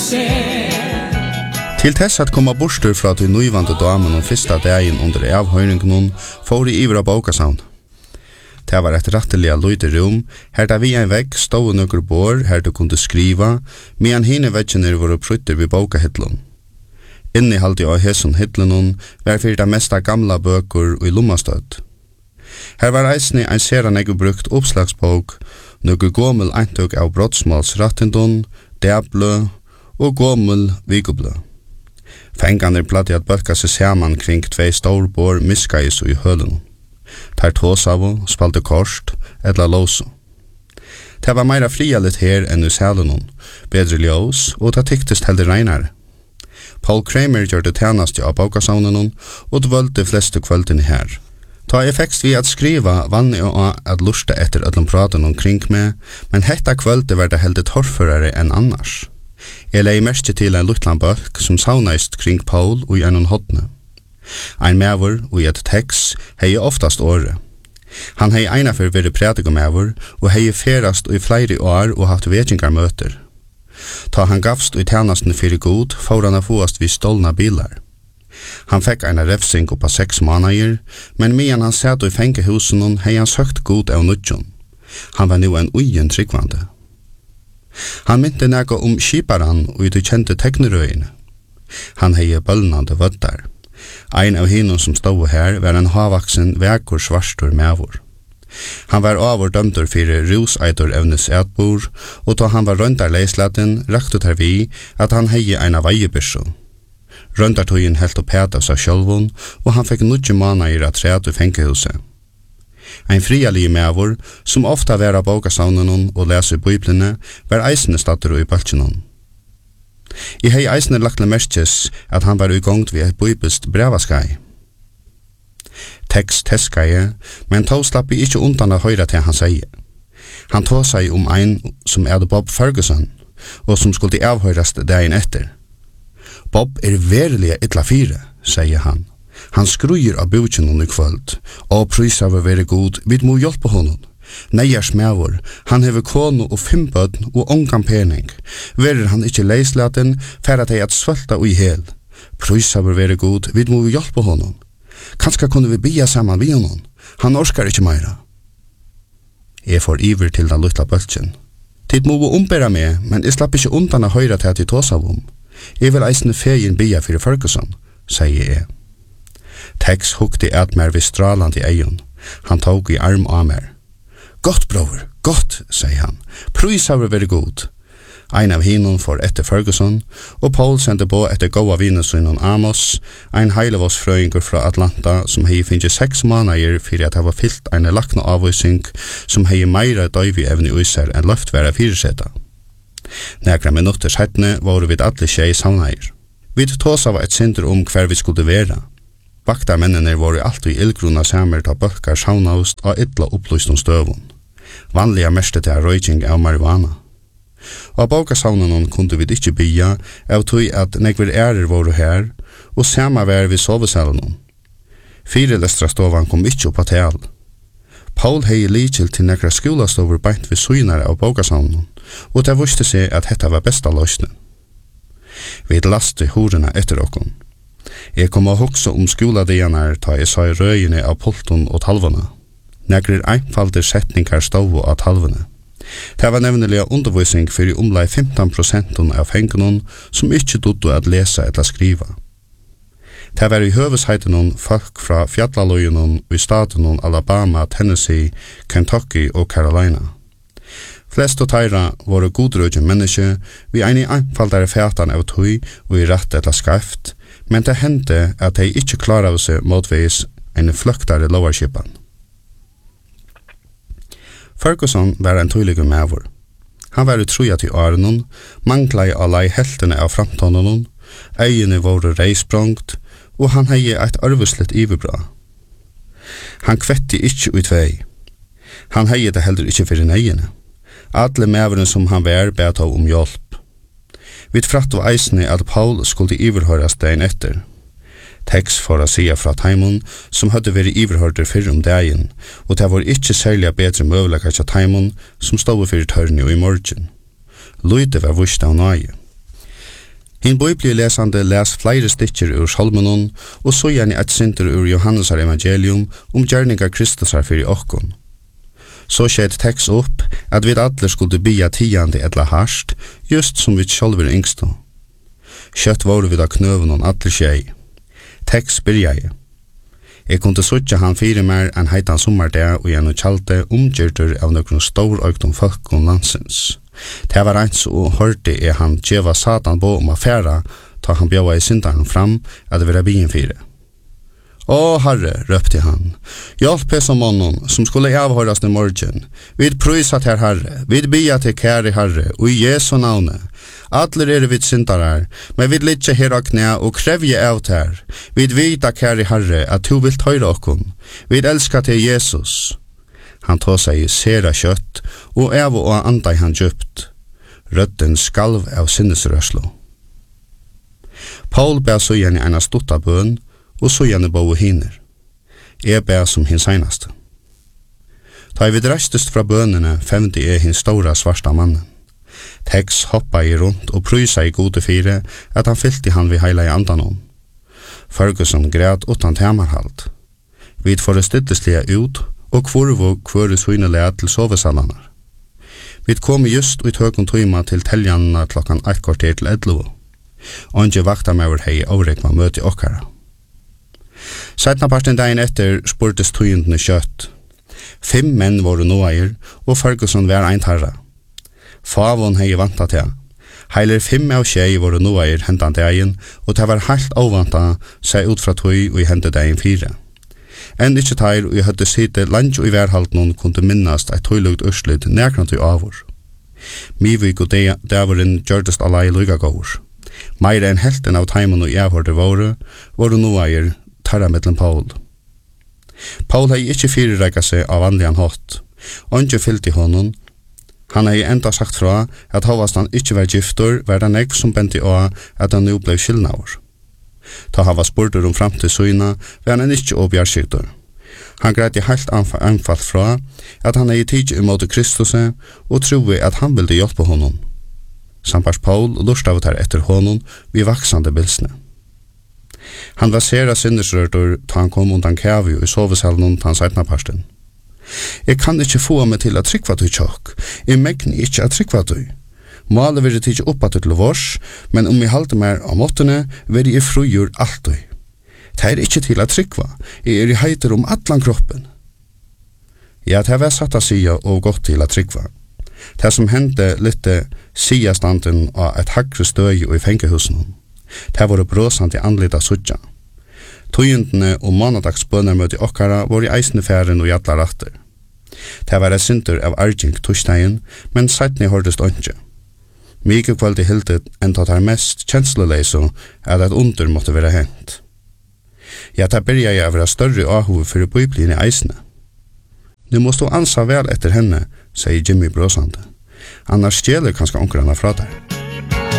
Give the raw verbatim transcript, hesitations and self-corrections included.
Til tess at komma borster fra til nøyvante damen og fyrsta dagen under avhøyringen får i ivra bókasavn. Det var et rattelig løyte rom, her da vi en vegg stod nøkker bor, her du kunne skriva, medan hine veggene var prutter ved bókahittlun. Inni halde av hesson hittlun var fyrir det mesta gamla bøker og i lommastøtt. Her var eisni ein seran egu brukt oppslagsbók, nøkker gommel eintøk av brottsmålsrattindun, dæble og gommel vikublø. Fenganer platt at bøtka seg saman kring tvei storbor miskais og i hølen. Tar tåsavo, spalte korst, edla låso. Det var meira frialit her enn i salen, bedre ljós, og det tyktest heldig reinare. Paul Kramer gjør det tjeneste av bókasavnen og dvølte fleste kvöldene her. Ta effekts vi at skriva vann jeg å at lusta etter öllum praten omkring meg, men hetta kvölde var det heldig torrførare enn annars. Jeg lei merke til en luttlan bølk som saunaist kring Paul og i enn hodne. Ein mævur og i et tekst hei oftast åre. Han hei einafer veri prædikomævur og hei ferast og i flere år og hatt vetjingar møter. Ta han gavst og i tjenestene fyrir god, får han fåast vid stolna bilar. Han fekk eina refsing oppa seks månader, men medan han sæt i fengehusen hei han søkt god av nudjon. Han var nu en ugen tryggvande. Han mynte nega om kiparan og i de kjente teknerøyene. Han hei bølnande vøddar. Ein av hinnom som stod her var en havaksen vekur svarstor mævur. Han var avur dømdur fyrir ruseitor evnes etbor, og da han var røndar leislaten, rakte der vi at han hei eina veiebyrso. Røndartøyen helt opp het av seg sjølvun, og han fikk nudje manager at træt i fengehuset. Ein frialig mævur, som ofta var av bókasavnen og lese biblene, var eisne stater i bøltjenon. I hei eisne lagt merkes at han var i gongt ved et bibelst brevaskai. Tekst teskai, men tog slapp ikkje undan å høyra til han sier. Han tog seg om ein som er Bob Ferguson, og som skulle avhøyrast dagen etter. Bob er verilig illa fire, sier han. Han skrujer av bukjen i kvöld, og prysar vil være god, vi må hjelpe honom. Neiers mævur, han hever konu og fimm bødn og ongan pening. Verer han ikkje leislaten, færa teg at svølta ui hel. Prysar vil være god, vi må hjelpe honom. Kanskje kunne vi bia saman vi honom. Han orskar ikkje meira. Jeg får iver til den lutla bøltjen. Tid må vi umbera meg, men jeg slapp ikkje undan å høyra til at jeg tås av om. Jeg vil eisne fegin bia fyrir Ferguson, sier jeg. Tex hukte at mer vid straland i eion. Han tog i arm av mer. Gott, bror, gott, sier han. Prys har vært god. Ein av hinnon får etter Ferguson, og Paul sendte på etter gåa vinesunnen Amos, ein heilevåsfrøyngur fra Atlanta som hei finnje seks månader fyrir at det var fyllt eine lakna avvising som hei meira døyvi evni uiser enn løftværa fyrirseta. Nekra minutter hettne var vi alle tjei savnair. Vi tås av et synder om hver vi skulle vera. Vakta mennene var alltid illgrunna samer ta bølkar saunaust og ytla upplystum støvun. Vanliga meste til røyking av marihuana. Og bókasavnen kunde vi ikkje bya av tog at nekver ærer var her, og sama var vi sovesalen. Fire lestrastovan kom ikkje oppa til. Paul hei likil til nekra skolastover beint vi synar av bókasavnen, og det viste seg at dette var besta løsning. Vi laste horena etter okkon. Jeg kom å hoksa om skoladianar ta jeg sa i røyene av pulton og talvene. Nekrer einfalder setningar stov av talvene. Det var nevnelig undervisning for i omlai femton prosent av fengenon som ikkje dodde at lesa eller skriva. Det var i høvesheitenon folk fra fjallaløyenon i statenon Alabama, Tennessee, Kentucky og Carolina. Flest og teira var godrøgjen menneske, vi ein i einfaldare fætan av tøy og i rett eller skreft, men det hendte at de ikkje klara av seg motveis en fløktare lovarskipan. Ferguson var en tøylige mævur. Han var utruja til årenon, mangla i alla i heltene av framtånenon, øyene var reisprongt, og han hei eit arvuslet ivebra. Han kvetti ikkje ut vei. Han hei det heller ikkje fyrir neiene. Alle mæveren som han var bet av om hjelp. Vi fratt av eisene at Paul skulle iverhøres dagen etter. Tex for å sia fra Taimon, som hadde vært iverhørter fyrr om dagen, og det var ikkje særlig bedre møvleika til Taimon, som stod fyrir tørni og i morgen. Lyde var vust av nøye. Hin bibli lesande les flere stikker ur Salmonon, og så gjerne et sinter ur Johannes evangelium om gjerninga Kristusar fyrir okkon. Så skjedde tekst opp at vi alle skulle bya tiande etla harst, just som vi sjálfur yngstå. Kjøtt våre vi da knøven og alle skjei. Tekst byrja jeg. Jeg kunne suttja han fire mer enn heitan sommardea og gjennom kjalte omgjørter av noen stor øktum folk om landsens. Det var eins og hørte er han djeva satan på om affæra, ta han bjøva i syndaren fram at det var bien fire. Å, Herre, røpte han, hjelp oss om mannen som skulle avhøres i morgen. Vid prøysa til Herre, vid bia til kære Herre, og i Jesu navne. Atler er vid syndarar, men vid litje her av knæ og krevje av ter. Vid vita kære Herre, at du vil tøyre okkom. Vid elska til Jesus. Han tog seg i sera kjøtt, og av og andai han djupt. Røtten skalv av sinnesrøslo. Paul ber så igjen i ena stotta bøn, og så gjerne bo hiner. Jeg ber som hin seinaste. Da jeg vidrestest fra bønene, femte jeg hin stora svarsta mannen. Tex hoppa i rundt og prysa i gode fire, at han fyllte han vid heila i andanon. Ferguson græd utan temarhalt. Vid får det stilleslige ut, og kvorvo kvore suinelega til sovesallanar. Vid kom just ut høgum tøyma til teljanna klokkan eitt kvarter til ellevo. Onge vakta med over hei avrekma møte okkara. Seitna parten dagen etter spurtes tøyendene kjøtt. Fem menn var noair, og Ferguson var ein tarra. Favon hei vanta til. Heiler fem av tjei var noair hentan dagen, og det var heilt avvanta seg ut fra tøy og i hendet dagen fire. Enn ikkje teir og jeg høtte sitte langt og i værhalt noen kunne minnast eit tøylugt urslut nekrant i avur. Mivik og dæveren gjørdest alai luga gåur. Meira enn helten av teimen og avhørte våre, var noair tarra mittlen Paul. Paul hei ikkje fyrirreika seg av vanligan hatt. Onge fyllt i honom. Han hei enda sagt fra at hovast han ikkje var giftor, var det negv som benti av at han nu blei skilnaur. Ta hava spurtur om fram til søyna, var han ikkje objarskiktor. Han greit i heilt anfall fra at han hei tidsi imot Kristus og trovi at han ville hjelpe honom. Sampars Paul lustavet her etter honom vid vaksande bilsne. Han var sera sinnesrørtur ta han kom undan kævi og i sovesalen ta han seitna parsten. Jeg kan ikkje få meg til at trykva tøy tjokk. Jeg megni ikkje at trykva tøy. Målet vil jeg tidsi oppa til vårs, men om jeg halte mer av måttene, vil jeg frujur alt tøy. Det er ikkje til at trykva. Jeg er i heiter om atlan kroppen. Ja, det var satt av sida og gått til at trykva. Det som hendte litt sida standen av et hakre støy og i fengehusen. Det var bråsant i anlita sudja. Tøyendene og månadagsbønnermøte i okkara var i eisne færen og jatla ratter. Det var et synder av arging torsdagen, men seitni hordest åndsje. Mykje kveld i hildet enn tatt her mest kjensleleiso at et under måtte være hent. Ja, det byrja jeg å være større ahov for bøyblin i eisne. Du må stå ansa vel etter henne, sier Jimmy bråsande. Annars stjeler kanskje onkrarna fra deg.